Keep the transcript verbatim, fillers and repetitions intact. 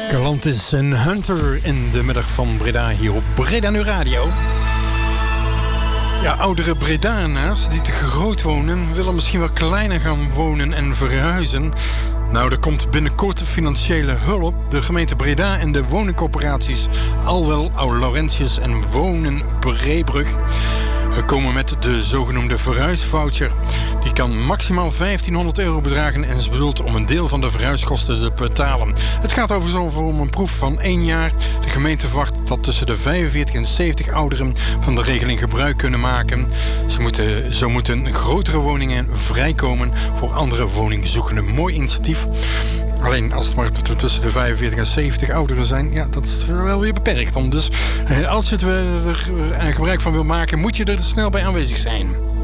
Galantis en Hunter in de middag van Breda hier op Breda Nu Radio. Ja, oudere Bredana's die te groot wonen willen misschien wel kleiner gaan wonen en verhuizen. Nou, er komt binnenkort financiële hulp. De gemeente Breda en de woningcorporaties Alwel, Laurentius en Wonen Breebrug komen met de zogenoemde verhuisvoucher. Die kan maximaal vijftienhonderd euro bedragen en is bedoeld om een deel van de verhuiskosten te betalen. Het gaat overigens over om een proef van één jaar. De gemeente verwacht dat tussen de vijfenveertig en zeventig ouderen van de regeling gebruik kunnen maken. Ze moeten, zo moeten grotere woningen vrijkomen voor andere woningzoekenden. Mooi initiatief. Alleen als het maar tussen de vijfenveertig en zeventig ouderen zijn, ja, dat is wel weer beperkt dan. Dus als je het er gebruik van wil maken, moet je er snel bij aanwezig zijn.